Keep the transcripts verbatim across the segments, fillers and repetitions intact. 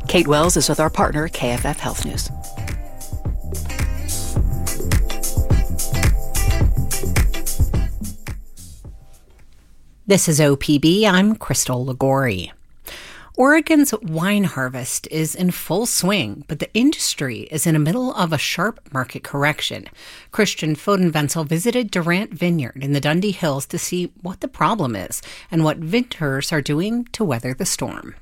Kate Wells is with our partner, K F F Health News. This is O P B. I'm Crystal Ligori. Oregon's wine harvest is in full swing, but the industry is in the middle of a sharp market correction. Christian Fodenvenzel visited Durant Vineyard in the Dundee Hills to see what the problem is and what vintners are doing to weather the storm.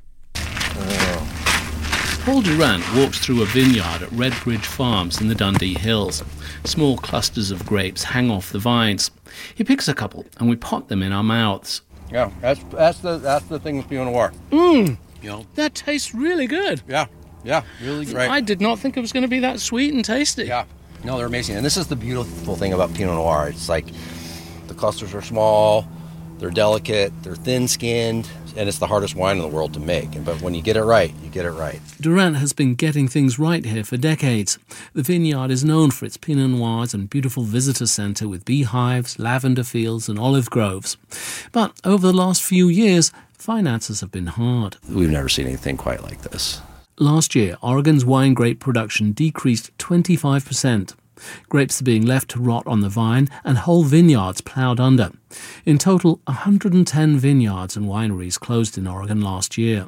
Paul Durant walks through a vineyard at Redbridge Farms in the Dundee Hills. Small clusters of grapes hang off the vines. He picks a couple and we pop them in our mouths. Yeah, that's that's the that's the thing with Pinot Noir. Mmm, you know, that tastes really good. Yeah, yeah, really great. I did not think it was going to be that sweet and tasty. Yeah, no, they're amazing. And this is the beautiful thing about Pinot Noir. It's like the clusters are small, they're delicate, they're thin-skinned, and it's the hardest wine in the world to make. But when you get it right, you get it right. Durant has been getting things right here for decades. The vineyard is known for its Pinot Noirs and beautiful visitor centre with beehives, lavender fields and olive groves. But over the last few years, finances have been hard. We've never seen anything quite like this. Last year, Oregon's wine grape production decreased twenty-five percent. Grapes are being left to rot on the vine and whole vineyards ploughed under. In total, one hundred ten vineyards and wineries closed in Oregon last year.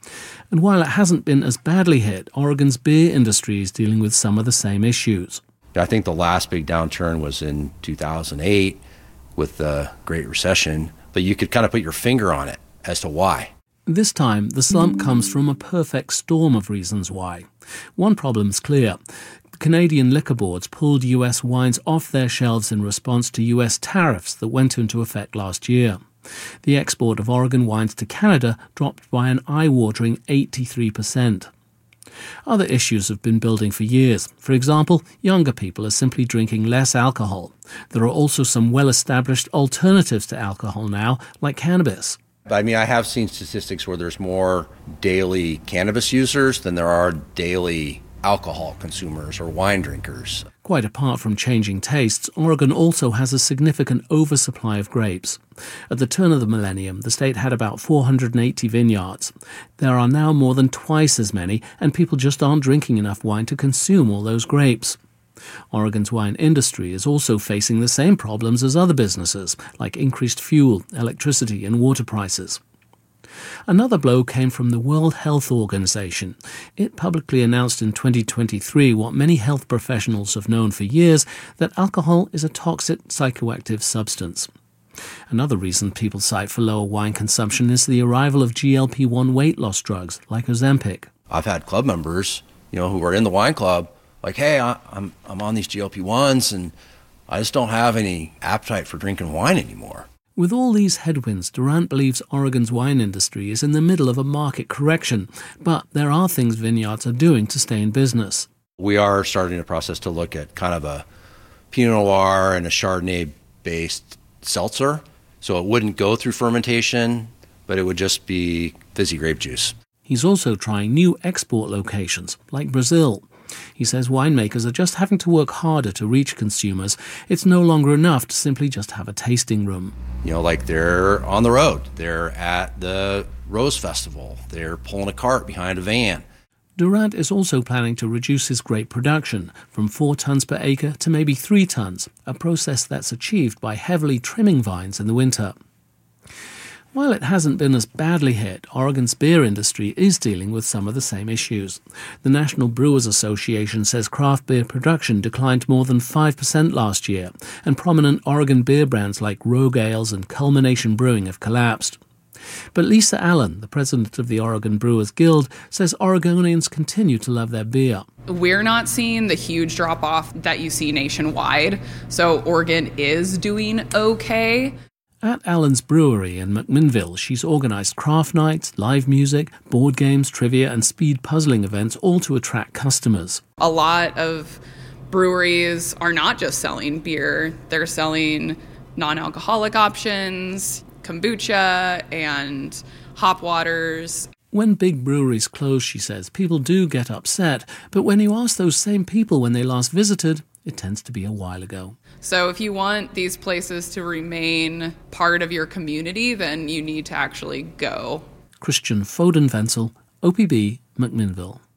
And while it hasn't been as badly hit, Oregon's beer industry is dealing with some of the same issues. I think the last big downturn was in two thousand eight with the Great Recession, but you could kind of put your finger on it as to why. This time, the slump comes from a perfect storm of reasons why. One problem's clear. Canadian liquor boards pulled U S wines off their shelves in response to U S tariffs that went into effect last year. The export of Oregon wines to Canada dropped by an eye-watering eighty-three percent. Other issues have been building for years. For example, younger people are simply drinking less alcohol. There are also some well-established alternatives to alcohol now, like cannabis. I mean, I have seen statistics where there's more daily cannabis users than there are daily alcohol consumers or wine drinkers. Quite apart from changing tastes, Oregon also has a significant oversupply of grapes. At the turn of the millennium, the state had about four hundred eighty vineyards. There are now more than twice as many, and people just aren't drinking enough wine to consume all those grapes. Oregon's wine industry is also facing the same problems as other businesses, like increased fuel, electricity and water prices. Another blow came from the World Health Organization. It publicly announced in twenty twenty-three what many health professionals have known for years, that alcohol is a toxic psychoactive substance. Another reason people cite for lower wine consumption is the arrival of G L P one weight loss drugs like Ozempic. I've had club members, you know, who are in the wine club, like, hey, I, I'm I'm on these G L P ones and I just don't have any appetite for drinking wine anymore. With all these headwinds, Durant believes Oregon's wine industry is in the middle of a market correction, but there are things vineyards are doing to stay in business. We are starting a process to look at kind of a Pinot Noir and a Chardonnay-based seltzer, so it wouldn't go through fermentation, but it would just be fizzy grape juice. He's also trying new export locations, like Brazil. He says winemakers are just having to work harder to reach consumers. It's no longer enough to simply just have a tasting room. You know, like they're on the road. They're at the Rose Festival. They're pulling a cart behind a van. Durant is also planning to reduce his grape production from four tons per acre to maybe three tons, a process that's achieved by heavily trimming vines in the winter. While it hasn't been as badly hit, Oregon's beer industry is dealing with some of the same issues. The National Brewers Association says craft beer production declined more than five percent last year, and prominent Oregon beer brands like Rogue Ales and Culmination Brewing have collapsed. But Lisa Allen, the president of the Oregon Brewers Guild, says Oregonians continue to love their beer. We're not seeing the huge drop-off that you see nationwide, so Oregon is doing okay. At Allen's Brewery in McMinnville, she's organised craft nights, live music, board games, trivia and speed puzzling events, all to attract customers. A lot of breweries are not just selling beer, they're selling non-alcoholic options, kombucha and hop waters. When big breweries close, she says, people do get upset, but when you ask those same people when they last visited, it tends to be a while ago. So if you want these places to remain part of your community, then you need to actually go. Christian Fodenvenzel, O P B, McMinnville.